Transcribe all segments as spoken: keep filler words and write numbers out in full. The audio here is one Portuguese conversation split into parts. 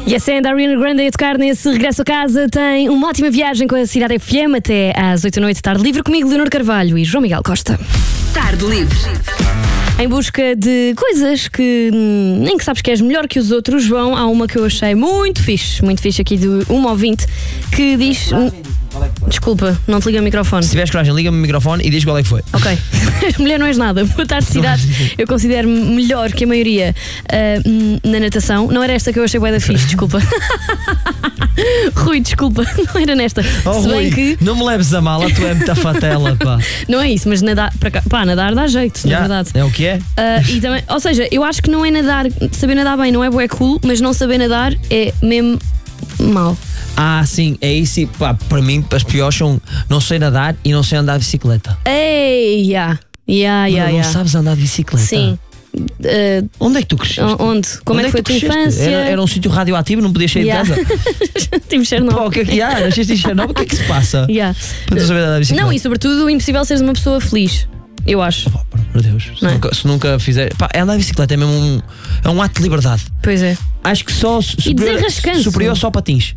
E a Senda, a Ariana Grande a tocar nesse regresso a casa tem uma ótima viagem com a Cidade F M até às oito da noite. Tarde livre comigo, Leonor Carvalho e João Miguel Costa. Tarde livre. Em busca de coisas que hum, nem que sabes que és melhor que os outros, João, há uma que eu achei muito fixe, muito fixe aqui de uma ouvinte que diz... Desculpa, não te liga o microfone. Se tiveres coragem, liga-me o microfone e diz qual é que foi. Ok. Mulher não és nada. Boa tarde, cidade. Eu considero-me melhor que a maioria uh, na natação. Não era esta que eu achei bué da fixe, desculpa. Rui, desculpa, não era nesta. Oh, Se bem Rui, que... não me leves a mal, tu é muita fatela, pá. Não é isso, mas nadar, para cá, pá, nadar dá jeito, Já, na verdade. é o que é? Uh, e também, ou seja, eu acho que não é nadar, saber nadar bem não é bué cool, mas não saber nadar é mesmo mau. Ah, sim, é isso. E, pá, para mim, as piores são não sei nadar e não sei andar de bicicleta. Ei, ya, ya, ya, Não, não ya. sabes andar de bicicleta? Sim. Uh, Onde é que tu cresceste? onde? Como Onde é que foi a tua tu cresceste? infância? Era, era um sítio radioativo, não podias sair Ya. de casa. Tive Chernobyl. Pá, o que é que yeah, nasceste em Chernobyl? O que é que se passa? Ya. Para tu saber andar de bicicleta? Não, e sobretudo impossível seres uma pessoa feliz, eu acho. Pá, por amor de Deus. Se, Não é? nunca, se nunca fizer. Pá, andar de bicicleta é mesmo um, é um ato de liberdade. Pois é. Acho que só superior, desenrascanço. superior só patins.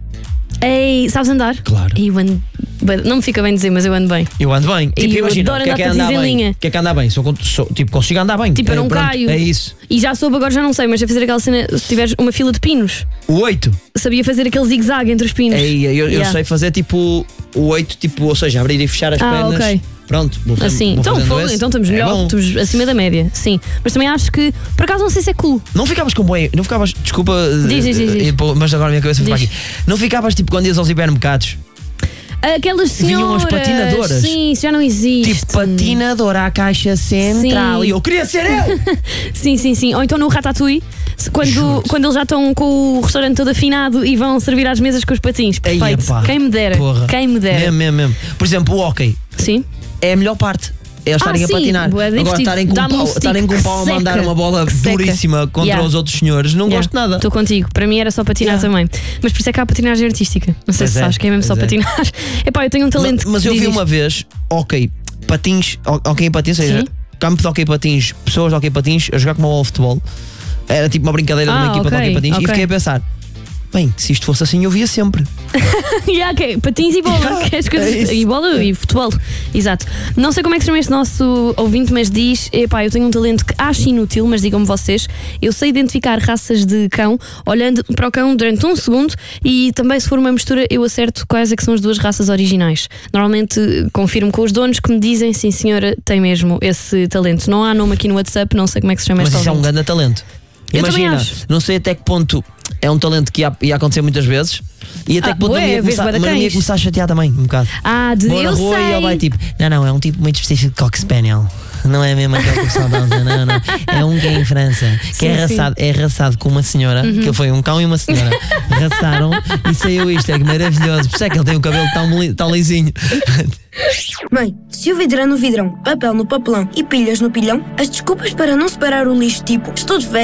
Ei, sabes andar? Claro. Eu ando. Não me fica bem dizer, mas eu ando bem. Eu ando bem. Tipo, eu imagina, adoro o que é que é andar andar patins em bem? linha. O que é que é andar bem? Sou, sou, tipo, consigo andar bem. Tipo, eu É, não pronto, caio. É isso. E já soube, agora já não sei, mas sei fazer aquela cena. Se tiveres uma fila de pinos, O oito. sabia fazer aquele zigue-zague entre os pinos. É, eu, eu Yeah. sei fazer tipo o oito, tipo, ou seja, abrir e fechar as Ah, pernas. ok. Pronto, vou, Assim, vou então, fazendo fogo, esse. então estamos É melhor, bom. estamos acima da média, sim. Mas também acho que, por acaso, não sei se é cool. Não ficavas com boi, não ficavas, desculpa, Diz, diz, diz, diz. eh, pô, mas agora a minha cabeça foi Diz. para aqui. Não ficavas tipo quando ias aos hipermercados? Aquelas senhoras. Vinham as patinadoras. Sim, isso já não existe. Tipo, patinadora à caixa central. Sim. E eu queria ser eu! Sim, sim, sim. Ou então no Ratatouille, se- quando, Juro-te. quando eles já estão com o restaurante todo afinado e vão servir às mesas com os patins. Ei, Perfeito. epá, Quem me dera. porra. Quem me dera. Mesmo, mesmo, mesmo. Por exemplo, o hóquei Sim. é a melhor parte. É eles estarem Ah, a sim, patinar. bué Agora divertido. estarem com, um Dá-me um pau, stick estarem com um que pau a mandar seca. uma bola Que seca. duríssima contra Yeah. os outros senhores. Não Yeah. gosto de nada. Estou contigo. Para mim era só patinar Yeah. também. Mas por isso é que há a patinagem artística. Não sei Pois se é, sabes que é mesmo só pois é. patinar. Epá, eu tenho um talento. Mas, mas que eu diz vi isto. uma vez, ok, patins, ok patins, ou seja, Sim. campo de ok patins, pessoas de ok patins a jogar como ao futebol. Era tipo uma brincadeira de Ah, uma equipa ok, de ok patins ok. e fiquei a pensar, bem, se isto fosse assim eu via sempre. Yeah, okay. Patins e bola, Yeah, que é as coisas- é isso. e bola e futebol. Exato. Não sei como é que se chama este nosso ouvinte, mas diz: epá, eu tenho um talento que acho inútil, mas digam-me vocês, eu sei identificar raças de cão olhando para o cão durante um segundo e também, se for uma mistura, eu acerto quais é que são as duas raças originais. Normalmente eh, confirmo com os donos que me dizem: sim, senhora, tem mesmo esse talento. Não há nome aqui no WhatsApp, não sei como é que se chama Mas este isso é um ouvinte. grande talento. Eu também Imagina, acho. não sei até que ponto é um talento que ia, ia acontecer muitas vezes e até Ah, que ponto bué, não, me ia vês começar, bué da mas não me ia cães. começar a chatear também, um bocado. Ah, de Vou na eu rua sei. e ele vai tipo, não, não, é um tipo muito específico de Cocker Spaniel. Não é mesmo aquele que o pessoal dá a dizer, não, não. É um que é em França, que Sim, é sim. raçado, é raçado com uma senhora, que foi um cão e uma senhora. Raçaram e saiu isto, é que maravilhoso. Por isso é que ele tem o cabelo tão, li- tão lisinho. Mãe, se o vidro é no vidrão, papel no papelão e pilhas no pilhão, as desculpas para não separar o lixo tipo estou de férias